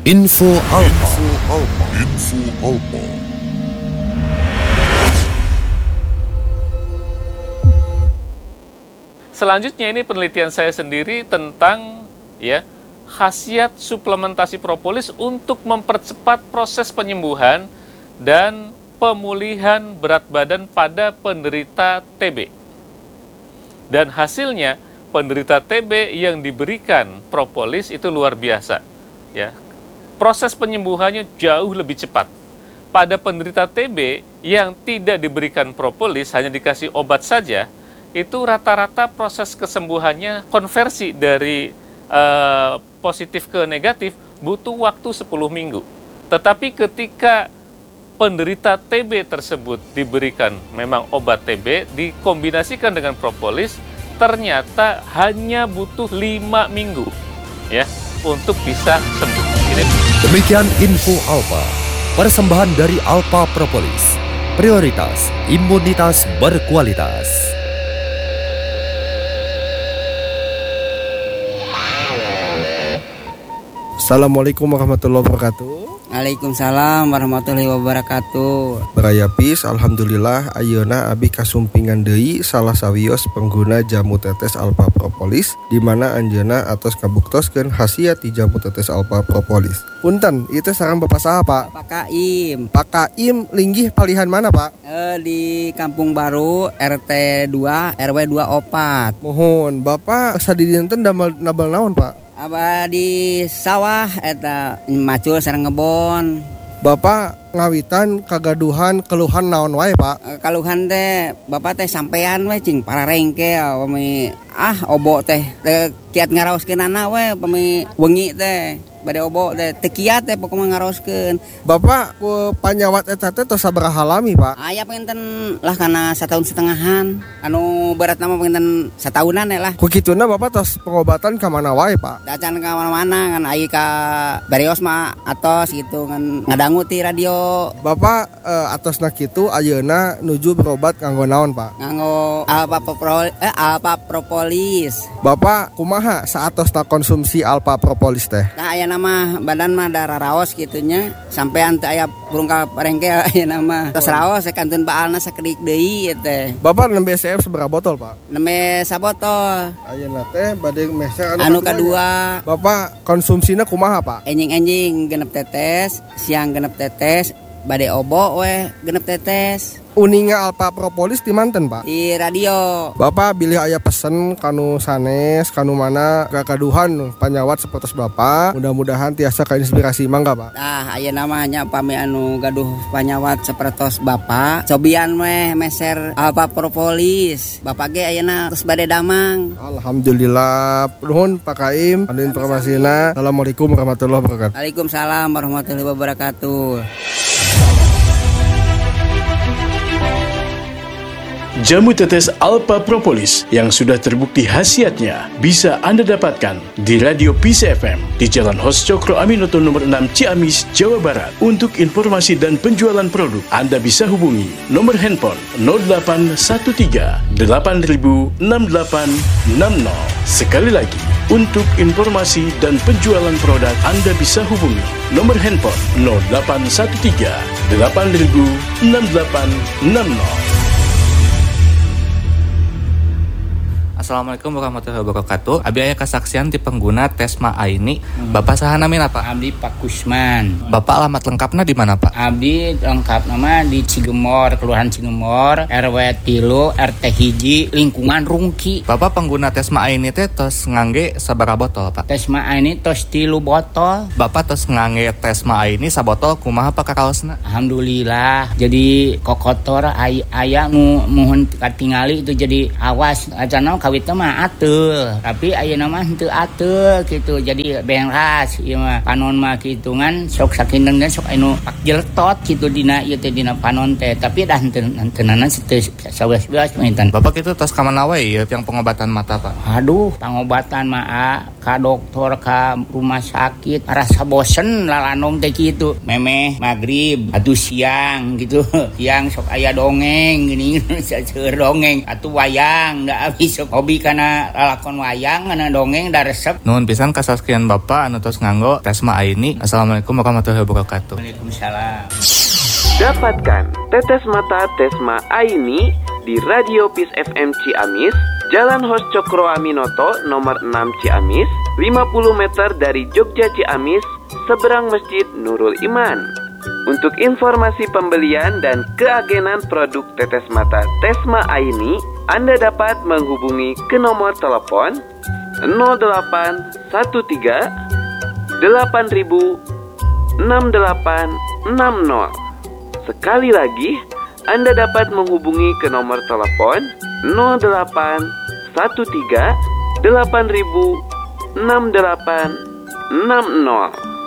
Info Alpa. Selanjutnya ini penelitian saya sendiri tentang khasiat suplementasi propolis untuk mempercepat proses penyembuhan dan pemulihan berat badan pada penderita TB. Dan hasilnya penderita TB yang diberikan propolis itu luar biasa, ya. Proses penyembuhannya jauh lebih cepat. Pada penderita TB yang tidak diberikan propolis, hanya dikasih obat saja, itu rata-rata proses kesembuhannya konversi dari positif ke negatif butuh waktu 10 minggu. Tetapi ketika penderita TB tersebut diberikan memang obat TB, dikombinasikan dengan propolis, ternyata hanya butuh 5 minggu ya untuk bisa sembuh. Demikian Info Alpa, persembahan dari Alpa Propolis, prioritas imunitas berkualitas. Assalamualaikum warahmatullahi wabarakatuh. Waalaikumsalam warahmatullahi wabarakatuh. Beraya pis, alhamdulillah ayeuna abi kasumpingan deui salah sawios pengguna jamu tetes Alpa Propolis, di mana anjeunna atos kabuktoskeun khasiat ti jamu tetes Alpa Propolis. Punten, itu sareng Bapak saha, Pak? Pak Kaim. Pak Kaim linggih palihan mana, Pak? Di Kampung Baru RT 2 RW 24. Mohon, Bapak sadidinten nabal naon, Pak? Aba di sawah eta macul sareng ngebon. Bapak ngawitan kagaduhan keluhan naon wae, Pak? Kaluhan teh Bapak teh sampean we cing para rengkel pami obo teh kiat ngaraoskeunana we pami wengi teh bade obo teh teu kiat teh pokona ngaraoskeun. Bapak ku panyawat eta teh tos sabaraha lami, Pak? Aya pengenten lah kana 1,5 tahun. Anu beratna mah pengenten 1 tahunan lah. Ku kituna Bapak tos pengobatan ka mana wae, Pak? Dacan ka mana-mana ngan ai ka Barios mah atos gitu ngan ngadangu ti radio. Bapak atosna kitu ayeuna nuju berobat kanggo naon, Pak? Nganggo Alpa Propolis. Bapak kumaha saatosna konsumsi Alpa Propolis teh? Nah aya nama badan mah darah raos gitunya. Sampean teh aya burung ka parengkel aya nama. Tos raos kantun baalna sakedik deui teh. Bapak nembe CF seberapa botol, Pak? Nembe sabotol. Ayeuna teh bade meser Anu kadua. Bapak konsumsina kumaha, Pak? Enjing-enjing genep tetes, siang genep tetes, bade obo we genep tetes. Uninga Alpa Propolis di manten, Pak? Di radio. Bapak bilih aya pesen kanu sanes, kanu mana kakaduhan panyawat sapertos Bapak. Mudah-mudahan tiasa kainspirasi mangga, Pak. Aya namanya pami anu gaduh panyawat sapertos Bapak. Cobian meh meser Alpa Propolis. Bapak ge ayeuna terus bade damang. Alhamdulillah. Nuhun Pak Kaim anu informasina. Assalamualaikum warahmatullahi wabarakatuh. Waalaikumsalam warahmatullahi wabarakatuh. Jamu tetes Alpa Propolis yang sudah terbukti khasiatnya bisa Anda dapatkan di Radio Peace FM di Jalan Hos Cokro Aminoto nomor 6 Ciamis, Jawa Barat. Untuk informasi dan penjualan produk, Anda bisa hubungi nomor handphone 0813 8000 6860. Sekali lagi, untuk informasi dan penjualan produk, Anda bisa hubungi nomor handphone 0813 8000 6860. Assalamualaikum warahmatullahi wabarakatuh. Abi aya kasaksian ti pengguna Tesma Aini. Bapak saha namina, Pak? Abdi Pak Kusman. Bapak alamat lengkapna di mana, Pak? Abdi lengkap nama di Cigemor, Kelurahan Cigemor, RW 3, RT 1, lingkungan Rungki. Bapak pengguna Tesma Aini teh tos ngangge sabaraha botol, Pak? Tesma Aini tos 3 botol. Bapak tos ngangge Tesma Aini sabotol kumaha Pak kakaosna? Alhamdulillah. Jadi kokotor aya muhun katingali itu jadi awas acana kawit mah atul, tapi ayeuna mah henteu atul gitu. Jadi beras ieu mah panon mah kitungan sok sakinten sok anu pak jeltot gitu dina ieu teh dina panon teh, tapi dah henteunan teu saweas-weas maintan. Bapak itu tos ka mana wae yang pengobatan mata, Pak? Aduh, pengobatan mah ka dokter ka rumah sakit rasa bosen lalanong teh kitu memeh magrib atuh siang gitu siang sok aya dongeng gini seueur dongeng atuh wayang da abis sok hobi kana lalakon wayang kana dongeng da resep. Nuhun pisan kasaskian Bapak anu tos nganggo Tesma Aini. Assalamualaikum warahmatullahi wabarakatuh. Waalaikumsalam. Dapatkan tetes mata Tesma Aini di Radio Peace FM Ciamis, Jalan Hos Cokro Aminoto nomor 6 Ciamis, 50 meter dari Jogja Ciamis, seberang Masjid Nurul Iman. Untuk informasi pembelian dan keagenan produk tetes mata Tesma Aini, Anda dapat menghubungi ke nomor telepon 0813 8000 6860. Sekali lagi, Anda dapat menghubungi ke nomor telepon 0813 8000 6860.